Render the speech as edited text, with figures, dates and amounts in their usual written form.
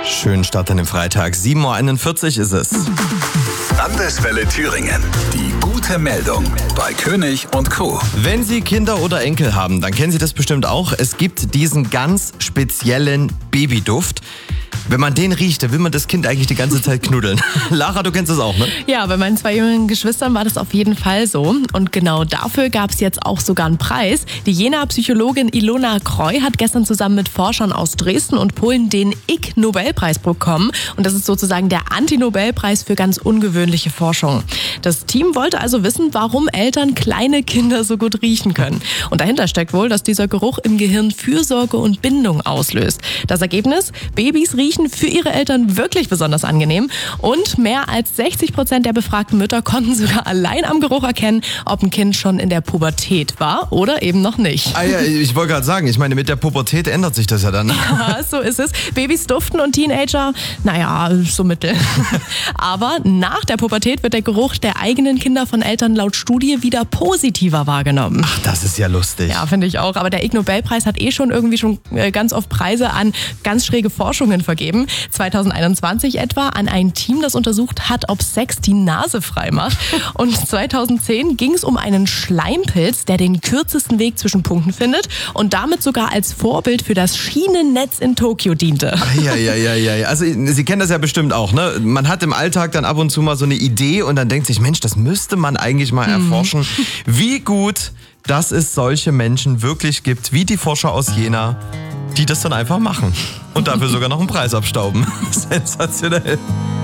Schönen Start an dem Freitag. 7.41 Uhr ist es. Landeswelle Thüringen. Die gute Meldung bei König und Co. Wenn Sie Kinder oder Enkel haben, dann kennen Sie das bestimmt auch. Es gibt diesen ganz speziellen Babyduft. Wenn man den riecht, dann will man das Kind eigentlich die ganze Zeit knuddeln. Lara, du kennst das auch, ne? Ja, bei meinen 2 jüngeren Geschwistern war das auf jeden Fall so. Und genau dafür gab es jetzt auch sogar einen Preis. Die Jenaer Psychologin Ilona Kreu hat gestern zusammen mit Forschern aus Dresden und Polen den Ig-Nobelpreis bekommen. Und das ist sozusagen der Anti-Nobelpreis für ganz ungewöhnliche Forschung. Das Team wollte also wissen, warum Eltern kleine Kinder so gut riechen können. Und dahinter steckt wohl, dass dieser Geruch im Gehirn Fürsorge und Bindung auslöst. Das Ergebnis? Babys riechen für ihre Eltern wirklich besonders angenehm. Und mehr als 60% der befragten Mütter konnten sogar allein am Geruch erkennen, ob ein Kind schon in der Pubertät war oder eben noch nicht. Ah ja, ich wollte gerade sagen, ich meine, mit der Pubertät ändert sich das ja dann. Ja, so ist es. Babys duften und Teenager, naja, so mittel. Aber nach der Pubertät wird der Geruch der eigenen Kinder von Eltern laut Studie wieder positiver wahrgenommen. Ach, das ist ja lustig. Ja, finde ich auch. Aber der Ig-Nobelpreis hat schon ganz oft Preise an ganz schräge Forschungen vergeben. 2021 etwa an ein Team, das untersucht hat, ob Sex die Nase frei macht. Und 2010 ging es um einen Schleimpilz, der den kürzesten Weg zwischen Punkten findet und damit sogar als Vorbild für das Schienennetz in Tokio diente. Ja. Also Sie kennen das ja bestimmt auch, ne? Man hat im Alltag dann ab und zu mal so eine Idee und dann denkt sich, Mensch, das müsste man eigentlich mal erforschen. Wie gut, dass es solche Menschen wirklich gibt, wie die Forscher aus Jena, die das dann einfach machen und dafür sogar noch einen Preis abstauben. Sensationell.